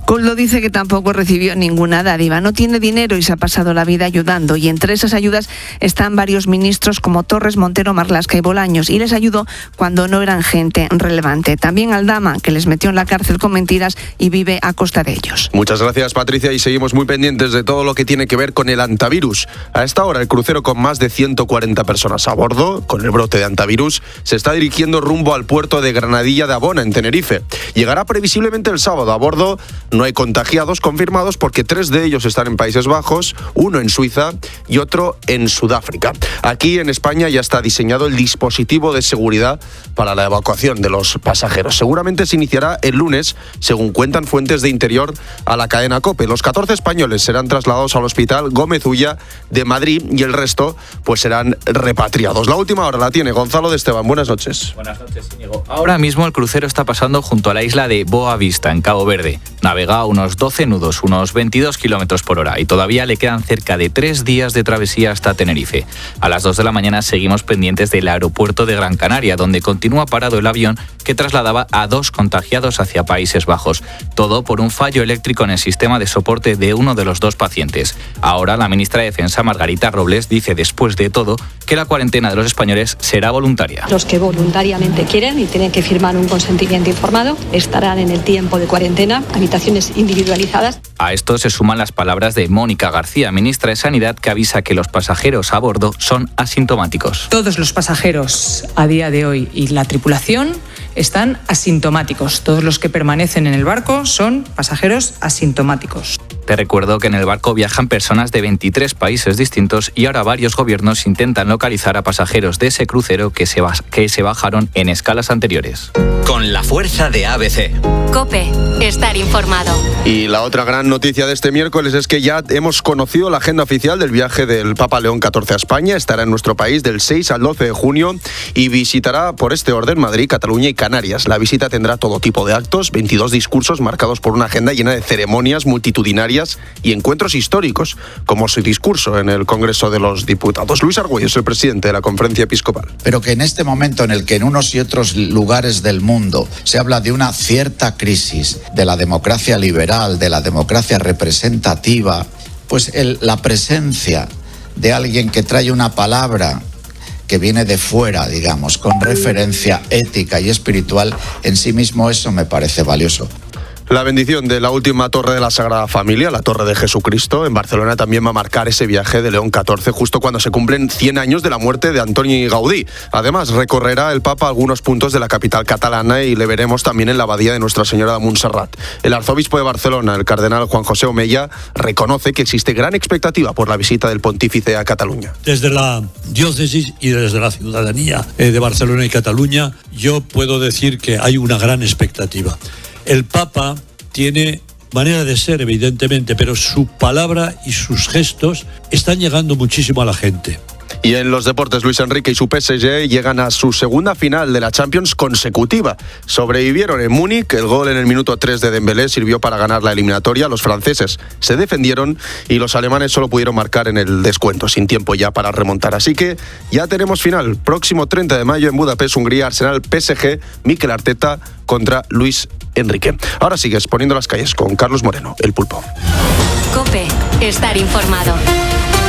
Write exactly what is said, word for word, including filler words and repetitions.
Koldo dice que tampoco recibió ninguna dádiva. No tiene dinero y se ha pasado la vida ayudando. Y entre esas ayudas están varios ministros como Torres, Montero, Marlaska y Bolaños. Y les ayudó cuando no eran gente relevante. También Aldama, que les metió en la cárcel con mentiras y vive a costa de ellos. Muchas gracias, Patricia, y seguimos muy pendientes de todo lo que tiene que ver con el antivirus. A esta hora, el crucero con más de ciento cuarenta personas a bordo, con el brote de antivirus, se está dirigiendo rumbo al puerto de Granadilla de Abona, en Tenerife. Llegará previsiblemente el sábado. A bordo no hay contagiados confirmados porque tres de ellos están en Países Bajos, uno en Suiza y otro en Sudáfrica. Aquí en España ya está diseñado el dispositivo de seguridad para la evacuación de los pasajeros. Seguramente se iniciará el lunes, según cuentan fuentes de Interior a la cadena COPE. Los catorce españoles serán trasladados al Hospital Gómez Ulla de Madrid y el resto pues serán repatriados. La última hora la tiene Gonzalo de Esteban. Buenas noches. Buenas noches, Íñigo. Ahora mismo el crucero está pasando junto a la isla de Boa Vista, en Cabo Verde. Navega a unos doce nudos, unos veintidós kilómetros por hora, y todavía le quedan cerca de tres días de travesía hasta Tenerife. A las dos de la mañana seguimos pendientes del aeropuerto de Gran Canaria, donde continúa parado el avión que trasladaba a dos contagiados hacia Países Bajos. Todo por un fallo eléctrico en el sistema de soporte de uno de los dos pacientes. Ahora la ministra de Defensa, Margarita Robles, dice después de todo que la cuarentena de los españoles será voluntaria. Los que voluntariamente quieren y tienen que firmar un consentimiento informado estarán en el tiempo de cuarentena, habitaciones individualizadas. A esto se suman las palabras de Mónica García, ministra de Sanidad, que avisa que los pasajeros a bordo son asintomáticos. Todos los pasajeros a día de hoy y la tripulación están asintomáticos. Todos los que permanecen en el barco son pasajeros asintomáticos. Te recuerdo que en el barco viajan personas de veintitrés países distintos y ahora varios gobiernos intentan localizar a pasajeros de ese crucero que se, bas- que se bajaron en escalas anteriores. Con la fuerza de A B C. COPE, estar informado. Y la otra gran noticia de este miércoles es que ya hemos conocido la agenda oficial del viaje del Papa León catorce a España. Estará en nuestro país del seis al doce de junio y visitará por este orden Madrid, Cataluña y Canarias. La visita tendrá todo tipo de actos, veintidós discursos marcados por una agenda llena de ceremonias multitudinarias y encuentros históricos, como su discurso en el Congreso de los Diputados. Luis Argüello es el presidente de la Conferencia Episcopal. Pero que en este momento en el que en unos y otros lugares del mundo se habla de una cierta crisis de la democracia liberal, de la democracia representativa, pues el, la presencia de alguien que trae una palabra que viene de fuera, digamos, con referencia ética y espiritual, en sí mismo eso me parece valioso. La bendición de la última torre de la Sagrada Familia, la Torre de Jesucristo, en Barcelona también va a marcar ese viaje de León catorce justo cuando se cumplen cien años de la muerte de Antoni Gaudí. Además, recorrerá el Papa algunos puntos de la capital catalana y le veremos también en la abadía de Nuestra Señora de Montserrat. El arzobispo de Barcelona, el cardenal Juan José Omeya, reconoce que existe gran expectativa por la visita del pontífice a Cataluña. Desde la diócesis y desde la ciudadanía de Barcelona y Cataluña, yo puedo decir que hay una gran expectativa. El Papa tiene manera de ser, evidentemente, pero su palabra y sus gestos están llegando muchísimo a la gente. Y en los deportes, Luis Enrique y su P S G llegan a su segunda final de la Champions consecutiva. Sobrevivieron en Múnich, el gol en el minuto tres de Dembélé sirvió para ganar la eliminatoria. Los franceses se defendieron y los alemanes solo pudieron marcar en el descuento, sin tiempo ya para remontar. Así que ya tenemos final. Próximo treinta de mayo en Budapest, Hungría, Arsenal, P S G, Mikel Arteta contra Luis Enrique. Ahora sigues poniendo las calles con Carlos Moreno, el Pulpo. COPE, estar informado.